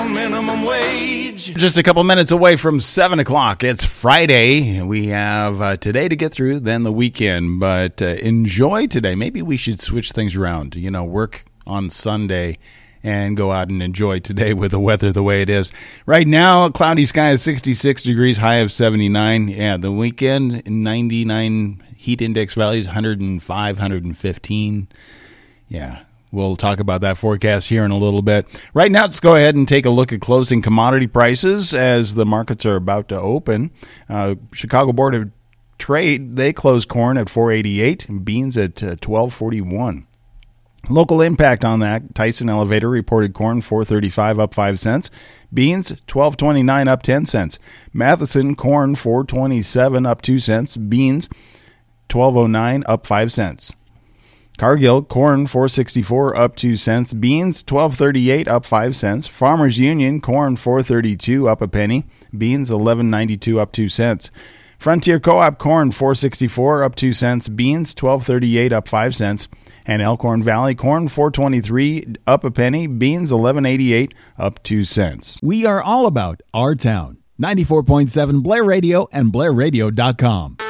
minimum wage. Just a couple minutes away from 7 o'clock. It's Friday. We have today to get through, then the weekend. But enjoy today. Maybe we should switch things around. You know, work on Sunday and go out and enjoy today with the weather the way it is. Right now, cloudy sky is 66 degrees, high of 79. Yeah, the weekend, 99 heat index values, 105, 115. Yeah. We'll talk about that forecast here in a little bit. Right now, let's go ahead and take a look at closing commodity prices as the markets are about to open. Chicago Board of Trade, they closed corn at $4.88 and beans at $12.41. Local impact on that, Tyson Elevator reported corn $4.35 up 5 cents, beans $12.29 up 10 cents. Matheson corn $4.27 up 2 cents, beans $12.09 up 5 cents. Cargill, corn $4.64 up 2 cents, beans $12.38 up 5 cents. Farmers Union, corn $4.32 up a penny, beans $11.92 up 2 cents. Frontier Co-op, corn $4.64 up 2 cents, beans $12.38 up 5 cents. And Elkhorn Valley, corn $4.23 up a penny, beans $11.88 up 2 cents. We are all about our town. 94.7 Blair Radio and BlairRadio.com.